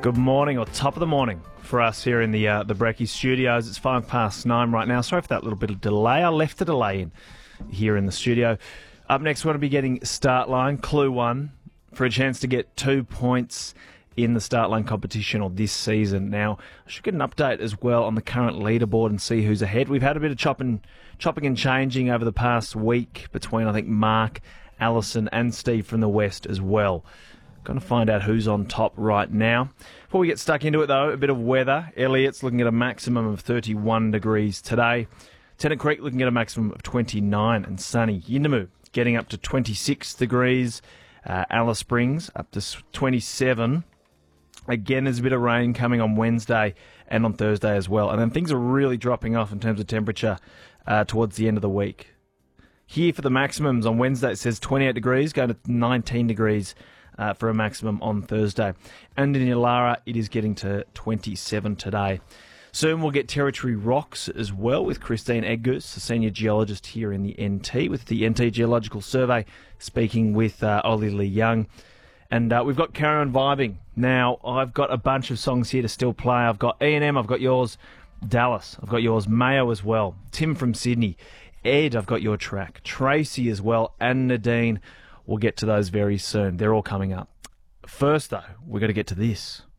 Good morning, or top of the morning for us here in the Brekkie studios. It's 9:05 right now. Sorry for that little bit of delay. I left a delay in here in the studio. Up next, we're going to be getting start line, clue one, for a chance to get 2 points in the start line competition or this season. Now, I should get an update as well on the current leaderboard and see who's ahead. We've had a bit of chopping and changing over the past week between, I think, Mark, Allison and Steve from the West as well. Going to find out who's on top right now. Before we get stuck into it, though, a bit of weather. Elliott's looking at a maximum of 31 degrees today. Tennant Creek looking at a maximum of 29 and sunny. Yuendamu getting up to 26 degrees. Alice Springs up to 27. Again, there's a bit of rain coming on Wednesday and on Thursday as well. And then things are really dropping off in terms of temperature towards the end of the week. Here for the maximums on Wednesday, it says 28 degrees, going to 19 degrees for a maximum on Thursday. And in Illawarra, it is getting to 27 today. Soon we'll get Territory Rocks as well with Christine Edgoose, a senior geologist here in the NT, with the NT Geological Survey, speaking with Ollie Lee Young. And we've got Carry On Vibing. Now, I've got a bunch of songs here to still play. I've got E&M, I've got yours. Dallas, I've got yours. Mayo as well. Tim from Sydney. Ed, I've got your track. Tracy as well. And Nadine. We'll get to those very soon. They're all coming up. First, though, we're going to get to this.